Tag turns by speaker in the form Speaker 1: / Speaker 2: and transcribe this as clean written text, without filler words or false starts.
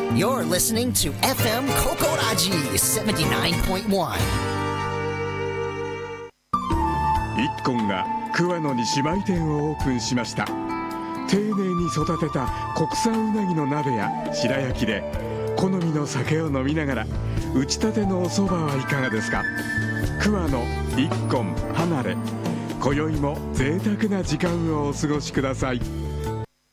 Speaker 1: You're listening to FM Kokoraji 79.1.
Speaker 2: イッコンが桑野に姉妹店をオープンしました。丁寧に育てた国産うなぎの鍋や白焼きで好みの酒を飲みながら打ちたてのお蕎麦はいかがですか。桑野、イッコン、離れ、今宵も贅沢な時間をお過ごしください。